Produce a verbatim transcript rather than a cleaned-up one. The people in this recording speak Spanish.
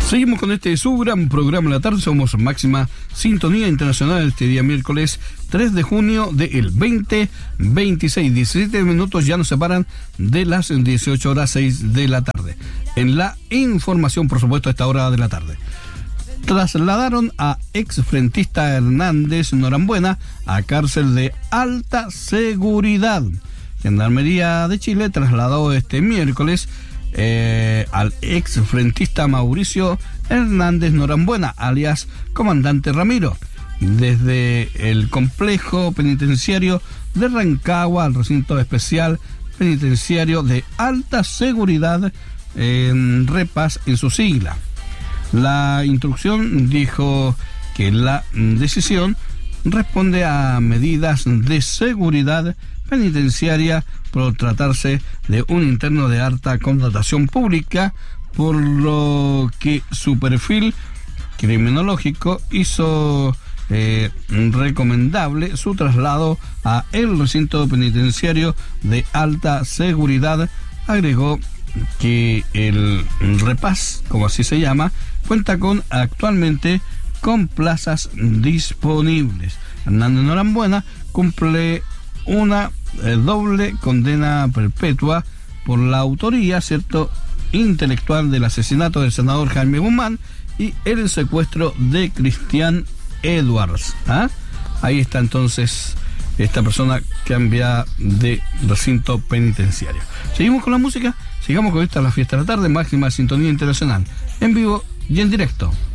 Seguimos con este su gran programa de la tarde. Somos máxima sintonía internacional este día miércoles tres de junio del veinte veintiséis. diecisiete minutos ya nos separan de las dieciocho horas seis de la tarde. En la información, por supuesto, a esta hora de la tarde. Trasladaron a exfrentista Hernández Norambuena a cárcel de alta seguridad. Gendarmería de Chile trasladó este miércoles Eh, al exfrentista Mauricio Hernández Norambuena, alias Comandante Ramiro, desde el complejo penitenciario de Rancagua al recinto especial penitenciario de alta seguridad en REPAS en su sigla. La instrucción dijo que la decisión responde a medidas de seguridad penitenciaria por tratarse de un interno de alta connotación pública, por lo que su perfil criminológico hizo eh, recomendable su traslado a el recinto penitenciario de alta seguridad. Agregó que el REPAS, como así se llama, cuenta con actualmente con plazas disponibles. Hernández Norambuena cumple una eh, doble condena perpetua por la autoría, cierto, intelectual del asesinato del senador Jaime Guzmán y el secuestro de Cristian Edwards. ¿Ah? Ahí está entonces esta persona cambia de recinto penitenciario. Seguimos con la música, sigamos con esta la fiesta de la tarde, máxima sintonía internacional, en vivo y en directo.